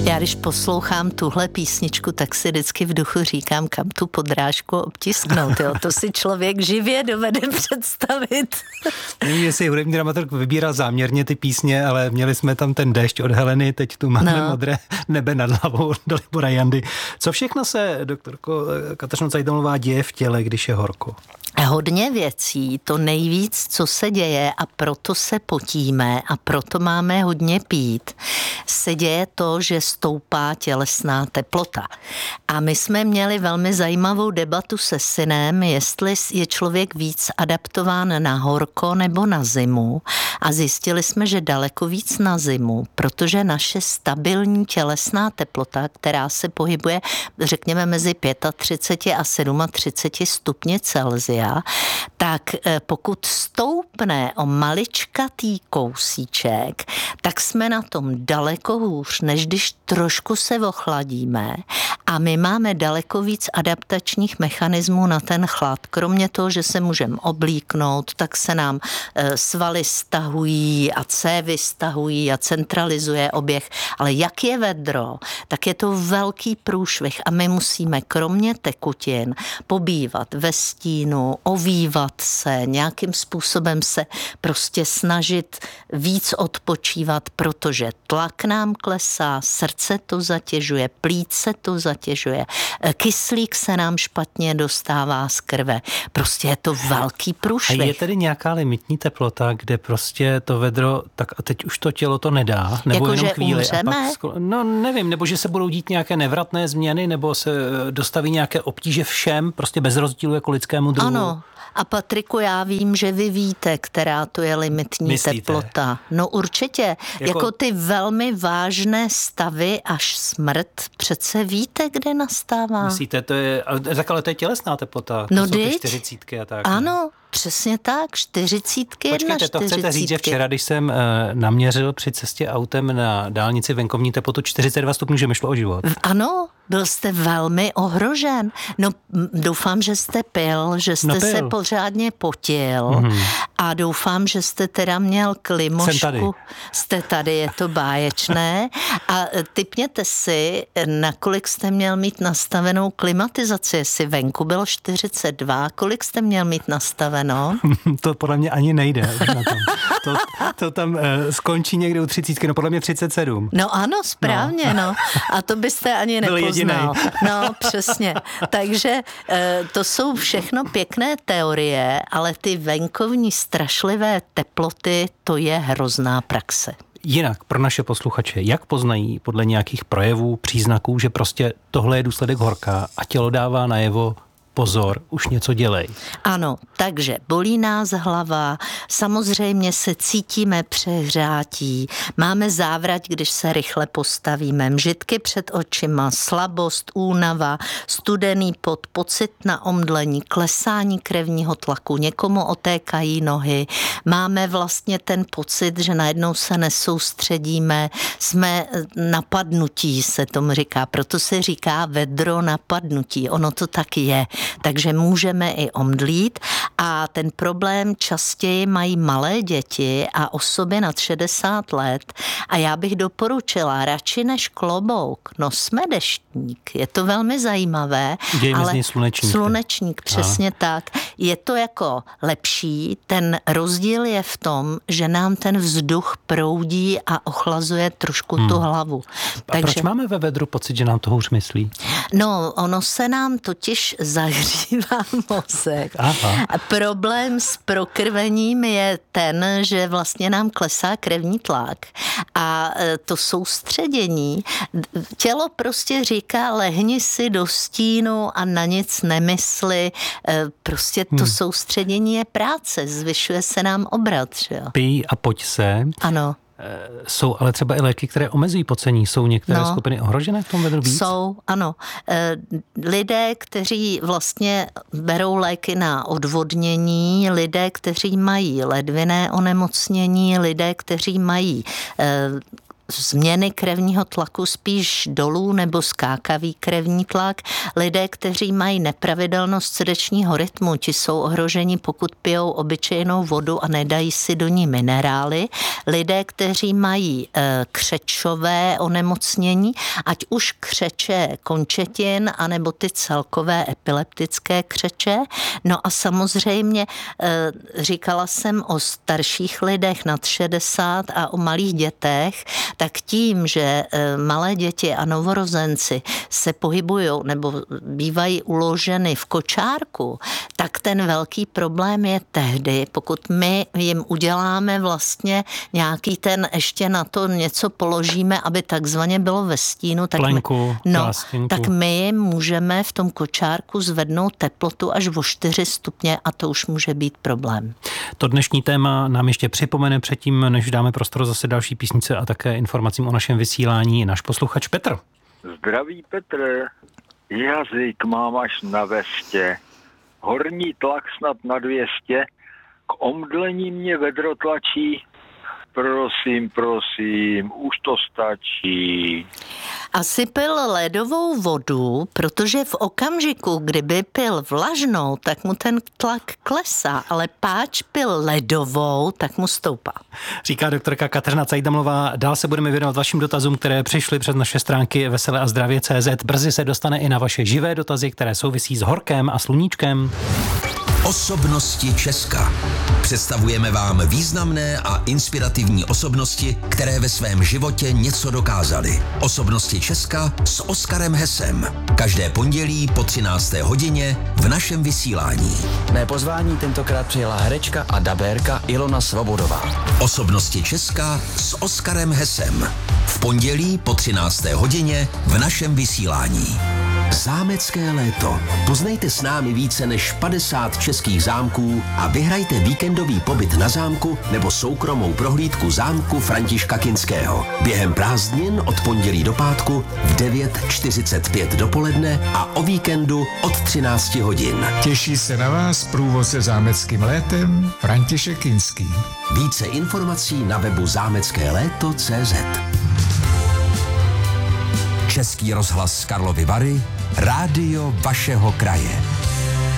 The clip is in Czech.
Já když poslouchám tuhle písničku, tak si vždycky v duchu říkám, kam tu podrážku obtisknout. Jo? To si člověk živě dovede představit. Nevím, jestli hudební dramaturg vybíral záměrně ty písně, ale měli jsme tam ten déšť od Heleny, teď tu máme modré nebe nad hlavou do Libora Jandy. Co všechno se, doktorko Kateřino Cajtmanová, děje v těle, když je horko? Hodně věcí, to nejvíc, co se děje, a proto se potíme a proto máme hodně pít, se děje to, že stoupá tělesná teplota. A my jsme měli velmi zajímavou debatu se synem, jestli je člověk víc adaptován na horko nebo na zimu, a zjistili jsme, že daleko víc na zimu, protože naše stabilní tělesná teplota, která se pohybuje, řekněme, mezi 35 a 37 stupně Celsia, tak pokud stoupne o maličkatý kousíček, tak jsme na tom daleko hůř, než když trošku se ochladíme, a my máme daleko víc adaptačních mechanismů na ten chlad. Kromě toho, že se můžeme oblíknout, tak se nám svaly stahují a cévy stahují a centralizuje oběh. Ale jak je vedro, tak je to velký průšvih a my musíme kromě tekutin pobývat ve stínu, ovývat se, nějakým způsobem se prostě snažit víc odpočívat, protože tlak nám klesá, srdce to zatěžuje, plíce to zatěžuje, kyslík se nám špatně dostává z krve. Prostě je to velký průšvih. A je tedy nějaká limitní teplota, kde prostě to vedro, tak a teď už to tělo to nedá? Nebo jako, jenom že chvíli? umřeme? No nevím, nebo že se budou dít nějaké nevratné změny, nebo se dostaví nějaké obtíže všem, prostě bez rozdílu jako lidskému druhu? Ano. A Patriku, já vím, že vy víte, která to je limitní teplota. No určitě. Jako ty velmi vážné stavy až smrt, přece víte, kde nastává. Myslíte, to je, ale to je tělesná teplota. No to jsou ty 40 a tak. Ano, přesně tak, 40. Počkejte, to chcete říct, že včera, když jsem naměřil při cestě autem na dálnici venkovní teplotu 42 stupňů, že mi šlo o život? Ano, byl jste velmi ohrožen. No, doufám, že jste pil, že jste se pořádně potil a doufám, že jste teda měl klimošku. Jste tady, je to báječné. A tipněte si, nakolik jste měl mít nastavenou klimatizaci, jestli venku bylo 42, kolik jste měl mít nastaveno? To podle mě ani nejde. Na tom. To tam skončí někde u 30, no podle mě 37. No ano, správně, no. A to byste ani nepoznal. No, přesně. Takže to jsou všechno pěkné teorie, ale ty venkovní strašlivé teploty, to je hrozná praxe. Jinak pro naše posluchače, jak poznají podle nějakých projevů, příznaků, že prostě tohle je důsledek horka a tělo dává najevo: pozor, už něco dělej. Ano, takže bolí nás hlava, samozřejmě se cítíme přehřátí, máme závrať, když se rychle postavíme, mžitky před očima, slabost, únava, studený pot, pocit na omdlení, klesání krevního tlaku, někomu otékají nohy, máme vlastně ten pocit, že najednou se nesoustředíme, jsme napadnutí, se tomu říká, proto se říká vedro napadnutí, ono to tak je. Takže můžeme i omdlít a ten problém častěji mají malé děti a osoby nad 60 let a já bych doporučila radši než klobouk, nosme deštník. Je to velmi zajímavé, ale slunečník, přesně tak. Je to jako lepší, ten rozdíl je v tom, že nám ten vzduch proudí a ochlazuje trošku tu hlavu. A proč máme ve vedru pocit, že nám to hůř myslí? No, ono se nám totiž zahřívá mozek. Aha. A problém s prokrvením je ten, že vlastně nám klesá krevní tlak a to soustředění. Tělo prostě říká, lehni si do stínu a na nic nemysli. Prostě to soustředění je práce, zvyšuje se nám obrat. Že jo? Pij a pojď se. Ano. Jsou ale třeba i léky, které omezují pocení. Jsou některé skupiny ohrožené v tom vedru víc? Jsou, ano. Lidé, kteří vlastně berou léky na odvodnění, lidé, kteří mají ledvinné onemocnění, lidé, kteří mají změny krevního tlaku spíš dolů nebo skákavý krevní tlak. Lidé, kteří mají nepravidelnost srdečního rytmu, ti jsou ohroženi, pokud pijou obyčejnou vodu a nedají si do ní minerály. Lidé, kteří mají křečové onemocnění, ať už křeče končetin, anebo ty celkové epileptické křeče. No a samozřejmě říkala jsem o starších lidech nad 60 a o malých dětech, tak tím, že malé děti a novorozenci se pohybují nebo bývají uloženy v kočárku, tak ten velký problém je tehdy, pokud my jim uděláme vlastně nějaký ten, ještě na to něco položíme, aby takzvaně bylo ve stínu, tak, plenku, tak my jim můžeme v tom kočárku zvednout teplotu až o 4 stupně a to už může být problém. To dnešní téma nám ještě připomene předtím, než dáme prostor zase další písnice a také informacím o našem vysílání, náš posluchač Petr. Zdraví Petr, jazyk mám až na vestě, horní tlak snad na 200, k omdlení mě vedro tlačí, prosím, už to stačí. Asi pil ledovou vodu, protože v okamžiku, kdyby pil vlažnou, tak mu ten tlak klesá, ale páč pil ledovou, tak mu stoupá. Říká doktorka Kateřina Cajdamová. Dál se budeme věnovat vašim dotazům, které přišly přes naše stránky veseleazdravě.cz. Brzy se dostane i na vaše živé dotazy, které souvisí s horkem a sluníčkem. Osobnosti Česka. Představujeme vám významné a inspirativní osobnosti, které ve svém životě něco dokázaly. Osobnosti Česka s Oskarem Hesem. Každé pondělí po 13. hodině v našem vysílání. Mé pozvání tentokrát přijela herečka a dabérka Ilona Svobodová. Osobnosti Česka s Oskarem Hesem. V pondělí po 13. hodině v našem vysílání. Zámecké léto. Poznejte s námi více než 50 českých zámků a vyhrajte víkendový pobyt na zámku nebo soukromou prohlídku zámku Františka Kinského. Během prázdnin od pondělí do pátku v 9:45 dopoledne a o víkendu od 13 hodin. Těší se na vás průvodce zámeckým létem František Kinský. Více informací na webu zámeckéléto.cz. Český rozhlas Karlovy Vary, rádio vašeho kraje.